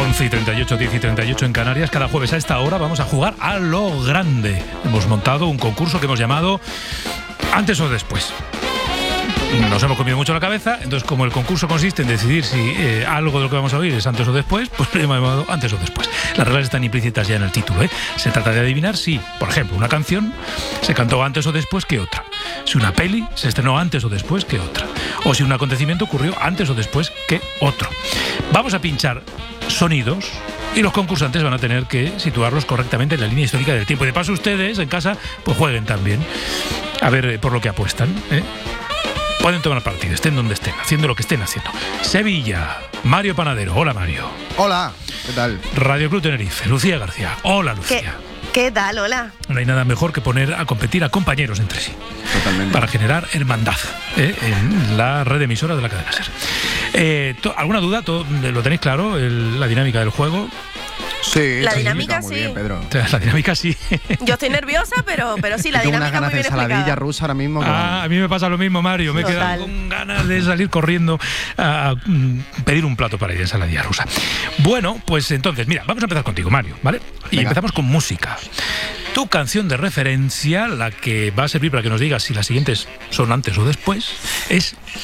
11:38, 10:38 en Canarias. Cada jueves a esta hora vamos a jugar a lo grande. Hemos montado un concurso que hemos llamado Antes o Después. Nos hemos comido mucho la cabeza, entonces como el concurso consiste en decidir si algo de lo que vamos a oír es antes o después, pues lo hemos llamado Antes o Después. Las reglas están implícitas ya en el título, ¿eh? Se trata de adivinar si, por ejemplo, una canción se cantó antes o después que otra, si una peli se estrenó antes o después que otra, o si un acontecimiento ocurrió antes o después que otro. Vamos a pinchar sonidos y los concursantes van a tener que situarlos correctamente en la línea histórica del tiempo. Y de paso ustedes en casa pues jueguen también, a ver por lo que apuestan, ¿eh? Pueden tomar partido, estén donde estén, haciendo lo que estén haciendo. Sevilla, Mario Panadero. Hola, Mario. Hola, ¿qué tal? Radio Club Tenerife, Lucía García. Hola, Lucía. ¿Qué tal? Hola. No hay nada mejor que poner a competir a compañeros entre sí. Totalmente. Para generar hermandad en la red emisora de la cadena SER. ¿Alguna duda? ¿Lo tenéis claro? La dinámica del juego. Sí, La dinámica muy sí. bien, Pedro. La dinámica sí. Yo estoy nerviosa, pero sí, la Tengo unas dinámica ganas muy de bien ensaladilla explicada. rusa ahora mismo. A mí me pasa lo mismo, Mario. Me he Total. quedado con ganas de salir corriendo a pedir un plato para ir a ensaladilla rusa. Bueno, pues entonces, mira, vamos a empezar contigo, Mario, ¿vale? Y Venga. empezamos con música. Tu canción de referencia, la que va a servir para que nos digas si las siguientes son antes o después, es